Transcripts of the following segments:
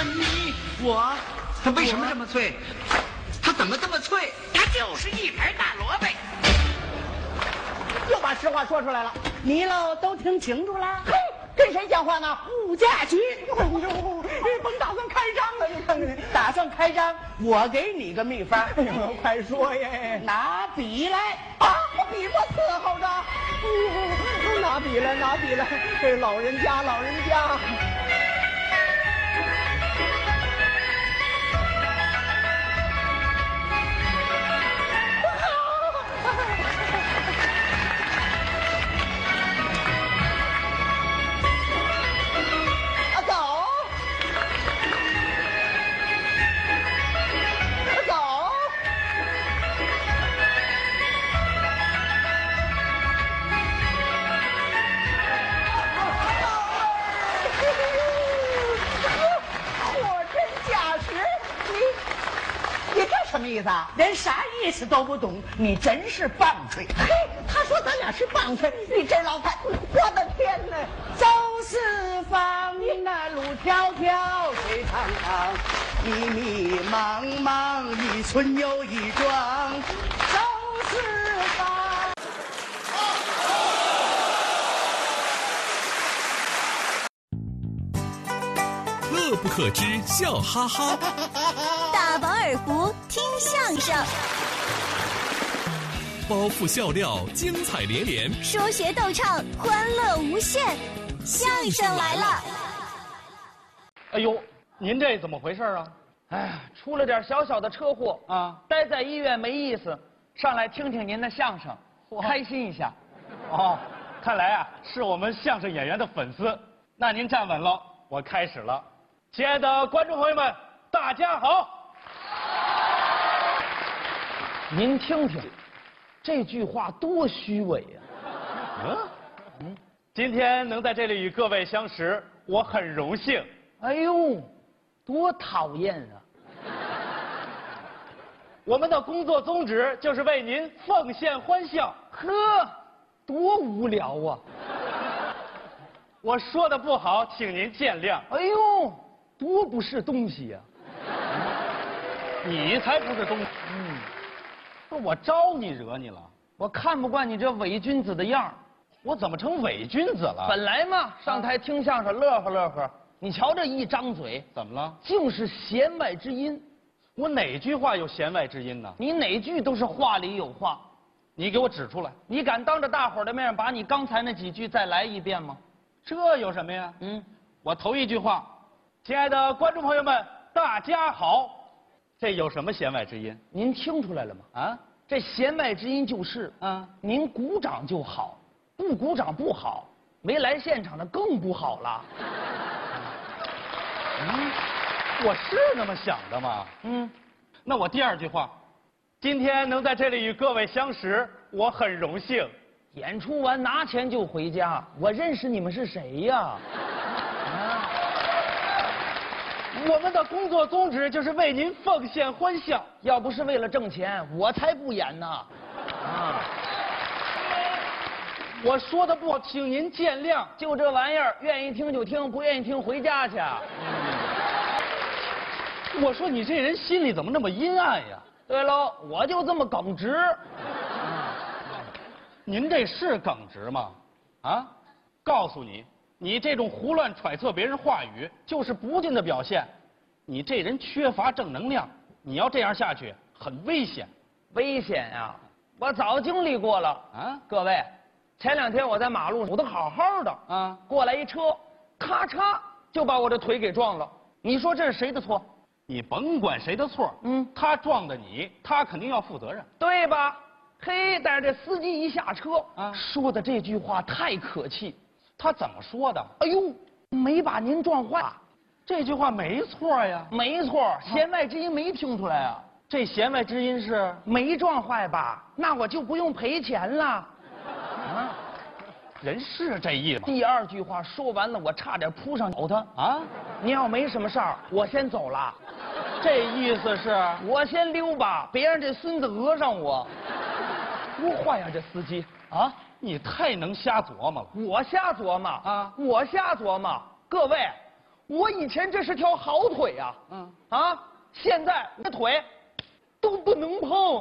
问你，他为什么这么脆？他怎么这么脆？ 他就是一盘大萝卜。 又把实话说出来了，你喽都听清楚了？嘿，跟谁讲话呢？物价局。甭打算开张了，你看看，打算开张，我给你个秘方。哎呦，快说耶！拿笔来啊！我笔墨伺候着。拿笔来，拿笔来！这老人家，老人家。什么意思啊？连啥意思都不懂，你真是棒槌！嘿，他说咱俩是棒槌，你这老太，我的天哪！走四方，那路迢迢，水长长，迷迷茫茫，一村又一庄，走四方。 乐不可支，笑哈哈。 大饱耳福，听相声， 包袱笑料，精彩连连， 说学逗唱，欢乐无限。相声来了！ 哎呦，您这怎么回事啊？ 哎呀，出了点小小的车祸啊，待在医院没意思，上来听听您的相声，开心一下。 哦，看来啊是我们相声演员的粉丝。那您站稳了，我开始了。亲爱的观众朋友们，大家好。 您听听，这句话多虚伪呀！ 今天能在这里与各位相识，我很荣幸。 哎呦，多讨厌啊！ 我们的工作宗旨就是为您奉献欢笑。 呵，多无聊啊！ 我说的不好，请您见谅。 哎呦，多不是东西呀！ 你才不是东西。不是我招你惹你了？ 我看不惯你这伪君子的样儿。 我怎么成伪君子了？ 本来嘛，上台听相声乐呵乐呵，你瞧这一张嘴， 怎么了？ 竟是弦外之音。 我哪句话有弦外之音呢？ 你哪句都是话里有话。 你给我指出来。 你敢当着大伙儿的面把你刚才那几句再来一遍吗？ 这有什么呀？我头一句话，亲爱的观众朋友们，大家好，这有什么弦外之音？ 您听出来了吗？啊，这弦外之音就是，您鼓掌就好，不鼓掌不好，没来现场的更不好了。 我是那么想的吗？那我第二句话，今天能在这里与各位相识，我很荣幸。 演出完拿钱就回家，我认识你们是谁呀？ 我们的工作宗旨就是为您奉献欢笑。 要不是为了挣钱，我才不演呢。 我说的不好，请您见谅。 就这玩意儿，愿意听就听，不愿意听回家去。 我说你这人心里怎么那么阴暗呀？ 对喽，我就这么耿直。 您这是耿直吗？啊，告诉你，你这种胡乱揣测别人话语，就是不敬的表现。你这人缺乏正能量，你要这样下去，很危险。 危险呀！我早经历过了啊！各位，前2天我在马路走得好好的啊，过来一车，咔嚓就把我的腿给撞了。你说这是谁的错？ 你甭管谁的错，他撞的你，他肯定要负责任， 对吧？嘿，但是这司机一下车说的这句话太可气。 他怎么说的？ 哎呦，没把您撞坏。 这句话没错呀。 没错，弦外之音没听出来啊。 这弦外之音是没撞坏吧？那我就不用赔钱了。 人是这意思吗？ 第二句话说完了，我差点扑上咬他啊！您要没什么事儿，我先走了。 这意思是我先溜吧，别让这孙子讹上我。多坏呀，这司机啊！ 你太能瞎琢磨了。 我瞎琢磨啊！我瞎琢磨。各位， 我以前这是条好腿呀，现在我的腿都不能碰。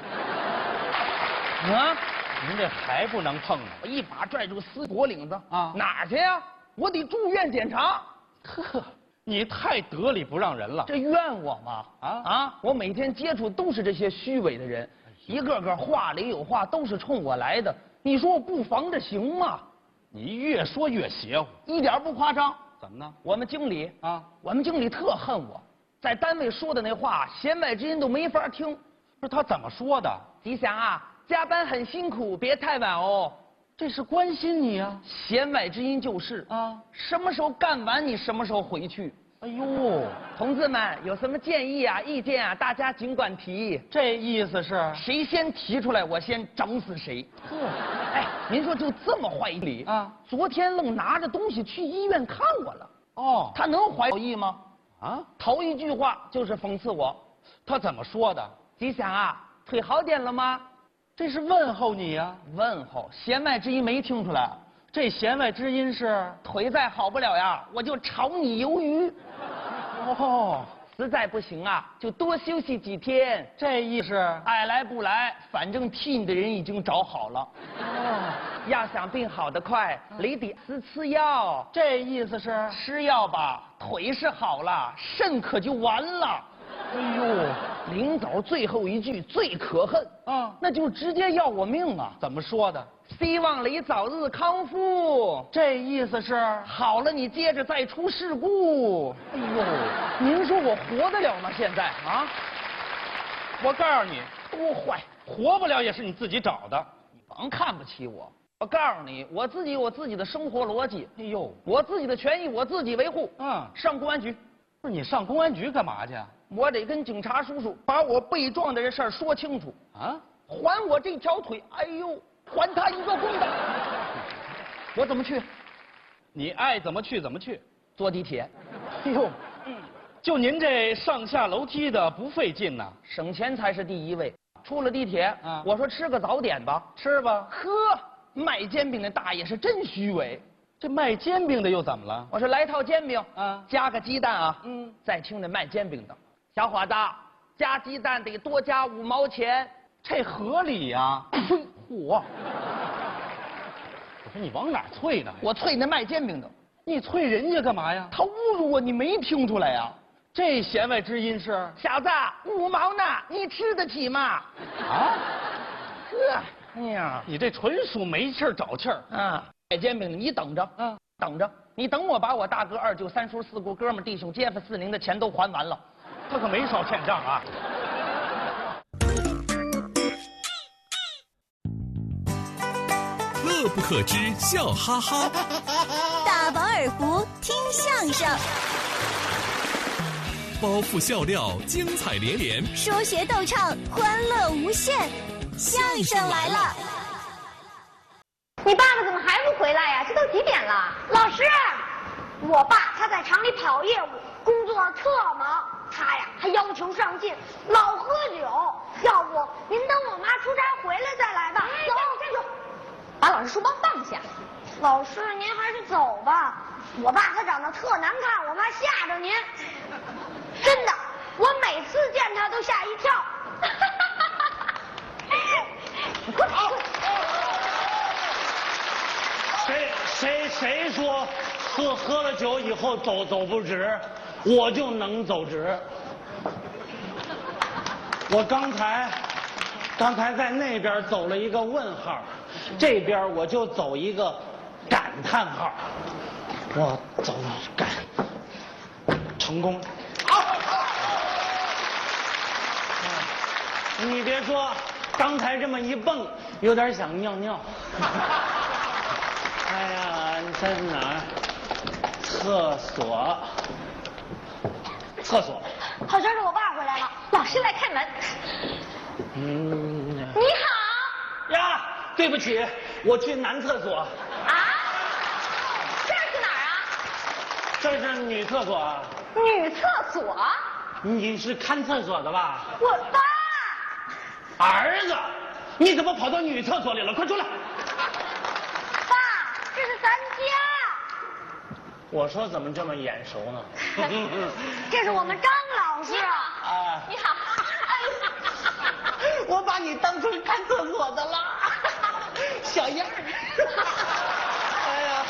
啊， 您这还不能碰呢？ 我一把拽住丝脖领子啊，哪儿去呀？我得住院检查。 呵，你太得理不让人了。 这怨我吗？我每天接触都是这些虚伪的人，一个个话里有话，都是冲我来的。你说我不防着行吗？ 你越说越邪乎， 一点不夸张。 怎么呢？ 我们经理特恨我，在单位说的那话，弦外之音都没法听。 不是他怎么说的？ 吉祥啊，加班很辛苦，别太晚哦。 这是关心你啊。 弦外之音就是什么时候干完你什么时候回去。 哎呦， 同志们有什么建议啊、意见啊，大家尽管提。 这意思是谁先提出来，我先整死谁。哎，您说就这么坏理啊？昨天愣拿着东西去医院看我了。哦，他能怀好意吗？头一句话就是讽刺我。 他怎么说的？ 吉祥啊，腿好点了吗？ 这是问候你呀。 问候，弦外之音没听出来。 这弦外之音是腿再好不了呀，我就炒你鱿鱼。 哦， 实在不行啊，就多休息几天。 这意思爱来不来，反正替你的人已经找好了。要想病好得快，你得吃药。 这意思是吃药吧，腿是好了，肾可就完了。哎呦，临走最后一句最可恨那就直接要我命啊！ 怎么说的？ 希望你早日康复。 这意思是好了，你接着再出事故。哎呦，您说我活得了吗？现在啊？ 我告诉你， 多坏， 活不了也是你自己找的。 你甭看不起我。我告诉你，我自己有自己的生活逻辑。 哎呦， 我自己的权益我自己维护。上公安局。 不是你上公安局干嘛去？ 我得跟警察叔叔把我被撞的这事儿说清楚还我这条腿，哎呦，还他一个公道。我怎么去？ 你爱怎么去怎么去。 坐地铁。 哎呦，就您这上下楼梯的不费劲呐， 省钱才是第一位。出了地铁我说吃个早点吧， 吃吧。 呵，卖煎饼的大爷是真虚伪。 这卖煎饼的又怎么了？ 我说来套煎饼加个鸡蛋啊。再听这卖煎饼的，小伙子，加鸡蛋得多加5毛钱， 这合理呀。嚯！我说你往哪啐呢？ 我啐那卖煎饼的。 你啐人家干嘛呀？ 他侮辱我，你没听出来呀？ 这弦外之音是小子，5毛呢，你吃得起吗？哎呀， 你这纯属没气儿找气儿卖煎饼的，你等着，等着，你等我把我大哥、二舅、三叔、四姑、哥们、弟兄、街坊、四邻的钱都还完了， 他可没少欠账啊。 乐不可支，笑哈哈。 大饱耳福，听相声。 包袱笑料，精彩连连。 说学逗唱，欢乐无限。相声来了。 你爸爸怎么还不回来呀？这都几点了？老师，我爸他在厂里跑业务，工作特忙，他呀还要求上进，老喝酒。要不您等我妈出差回来再来吧。走，站住！把老师书包放下。老师，您还是走吧。我爸他长得特难看，我怕吓着您。真的，我每次见他都吓一跳。你快跑！ 谁说喝了酒以后走不直，我就能走直。我刚才在那边走了一个问号，这边我就走一个感叹号。我走感成功。你别说，刚才这么一蹦，有点想尿尿。哎呀，你在哪儿？厕所。 好像是我爸回来了，老师来开门。你好。 呀，对不起，我去男厕所。 这是哪儿啊？ 这是女厕所。 女厕所？ 你是看厕所的吧？ 我爸。 儿子，你怎么跑到女厕所里了？快出来！ 爸，这是咱家。 我说怎么这么眼熟呢？ 这是我们张老师。 啊， 你好。 我把你当成看厕所的了，小燕儿。 哎呀，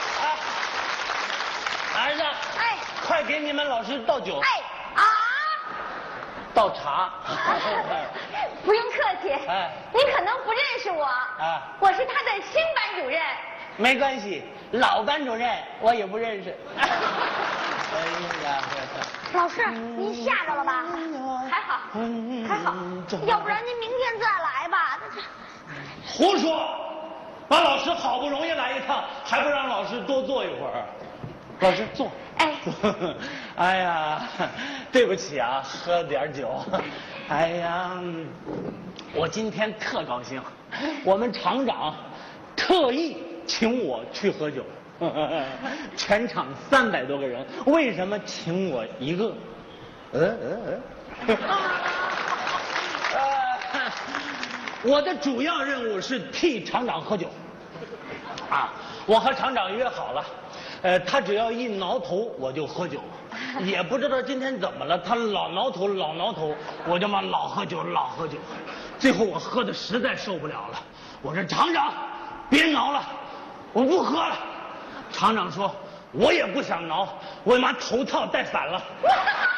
哎，儿子， 哎， 快给你们老师倒酒。 哎啊， 倒茶。 不用客气。 哎， 你可能不认识我。 啊， 我是他的新班主任。 没关系，老班主任我也不认识。 哎呀， 老师，您吓着了吧？还好，还好，要不然您明天再来吧。 胡说！把老师好不容易来一趟，还不让老师多坐一会儿？老师坐。 哎， 哎呀，对不起啊，喝点酒。哎呀，我今天特高兴，我们厂长特意请我去喝酒。全场300多个人，为什么请我一个？我的主要任务是替厂长喝酒。啊，我和厂长约好了，他只要一挠头我就喝酒，也不知道今天怎么了，他老挠头，我就嘛老喝酒。最后我喝的实在受不了了，我说厂长，别挠了，我不喝了。厂长说，我也不想挠，我把头套戴反了。